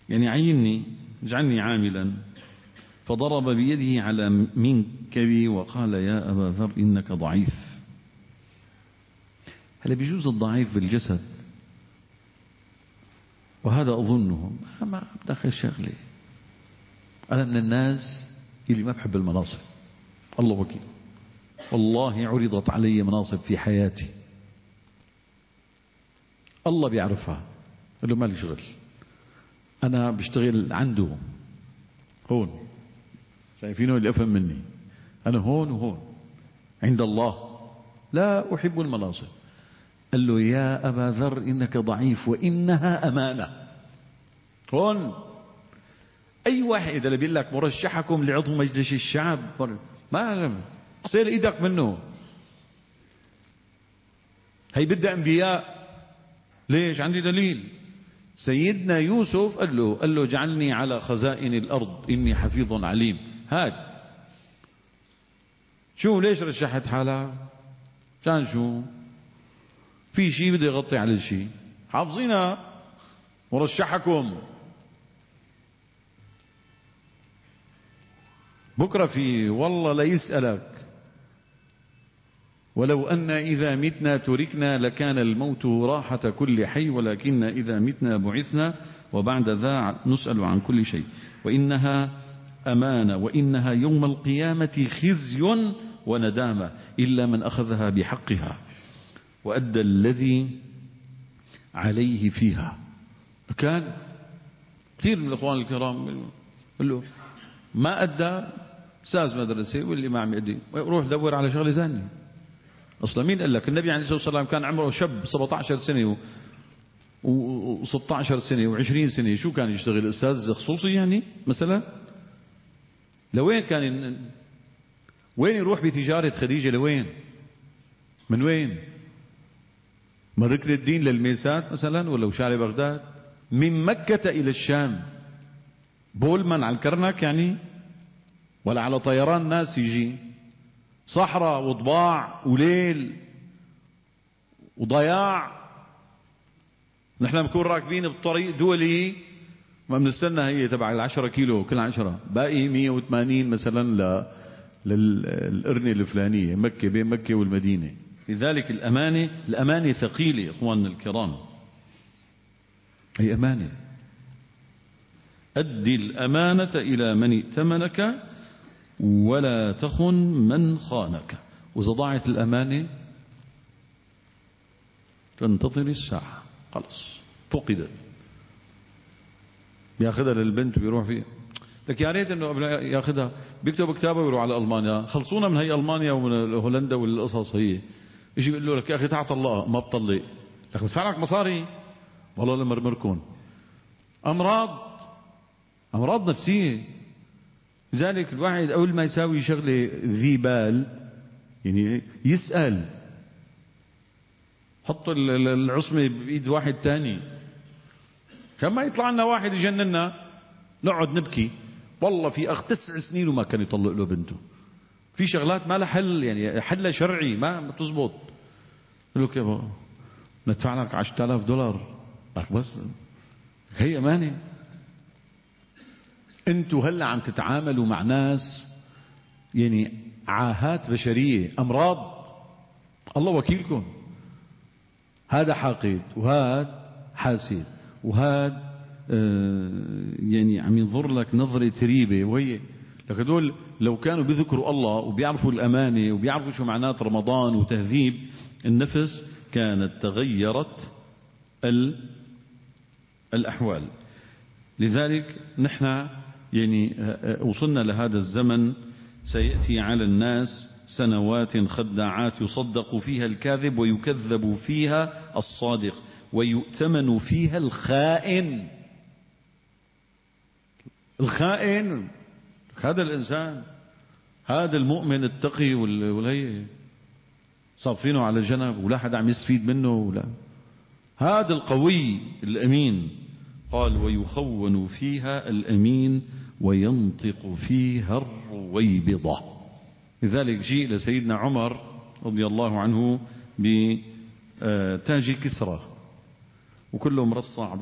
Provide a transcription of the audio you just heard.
يعني عيني اجعلني عاملا. فضرب بيده على منكبي وقال يا أبا ذر إنك ضعيف. هل بيجوز الضعيف بالجسد؟ وهذا أظنه ما بدخل شغلي. أنا من الناس اللي ما بحب المناصب، الله وكيل. والله عرضت علي مناصب في حياتي الله بيعرفها، قال له ما لي شغل، أنا بشتغل عنده هون، شايفينه اللي أفهم مني، أنا هون وهون عند الله، لا أحب المناصب. قال له يا أبا ذر إنك ضعيف وإنها أمانة. هون أي واحد اللي بيقول لك مرشحكم لعضو مجلس الشعب ما صير إيدك منه، هي بدها أنبياء. ليش؟ عندي دليل. سيدنا يوسف قال له اجعلني على خزائن الأرض إني حفيظ عليم. هاد شو ليش رشحت حالها؟ كان شو في شيء بده يغطي على الشيء، حافظينها ورشحكم. بكرة في والله لا يسألك ولو أن إذا متنا تركنا لكان الموت راحة كل حي ولكن إذا متنا بعثنا وبعد ذا نسأل عن كل شيء. وإنها أمانة وإنها يوم القيامة خزي وندامة إلا من أخذها بحقها وأدى الذي عليه فيها. كان كثير من الإخوان الكرام قال له ما أدى أستاذ مدرسة واللي ما عم يأدي روح دور على شغلة ثانية. أصلا مين قال لك؟ النبي عليه الصلاة والسلام كان عمره شاب 17 سنة و16 سنة و20 سنة، شو كان يشتغل؟ أستاذ خصوصي يعني مثلا؟ لوين كان وين يروح بتجارة خديجة؟ لوين؟ من وين؟ من ركن الدين للميسات مثلا ولا وشارع بغداد؟ من مكة إلى الشام بولمان على الكرنك يعني، ولا على طيران ناس يجي؟ صحراء وضباع وليل وضياع. نحن بنكون راكبين بطريق دولي ما بنستنى هي تبع 10 كيلو كل 10 باقي 180 مثلا للقرنة الفلانية مكة، بين مكة والمدينة. لذلك الأمانة ثقيلة إخواننا الكرام، هي أمانة. أدي الأمانة إلى من ائتمنك ولا تخن من خانك. وإذا ضاعت الأمانة تنتظر الساعة، خلص فقدت. بياخذها للبنت وبيروح فيها، لك يا ريت انه ياخذها بيكتب كتابه ويروح على المانيا. خلصونا من هي المانيا ومن هولندا والقصص هي. يجي بيقول له لك يا اخي تعال طلقها ما بطلق، لك بدفع لك مصاري والله لمرمركم. امراض نفسيه. لذلك الواحد اول ما يساوي شغله ذي بال يعني يسأل، حط العصمة بإيد واحد تاني كان ما يطلع لنا واحد يجننا نقعد نبكي. والله في أخ 9 سنين وما كان يطلق له بنته. في شغلات ما لها حل يعني حل شرعي ما تزبط. يقول له كيف ندفع لك $10,000 لك بس هي أمانة. انتوا هلا عم تتعاملوا مع ناس يعني عاهات بشرية، أمراض الله وكيلكم. هذا حاقد وهذا حاسد وهذا يعني عم ينظر لك نظرة ريبة. وهي لك هدول لو كانوا بيذكروا الله وبيعرفوا الأمانة وبيعرفوا شو معنات رمضان وتهذيب النفس كانت تغيرت الأحوال. لذلك نحن يعني وصلنا لهذا الزمن سيأتي على الناس سنوات خداعات يصدق فيها الكاذب ويكذب فيها الصادق ويؤتمن فيها الخائن. هذا الإنسان هذا المؤمن التقي والهي صافينه على جنب ولا حدا عم يستفيد منه ولا هذا القوي الأمين. قال ويخون فيها الأمين وينطق فيها الرويبضة. لذلك جيء لسيدنا عمر رضي الله عنه بتاج كسرى وكله مرصع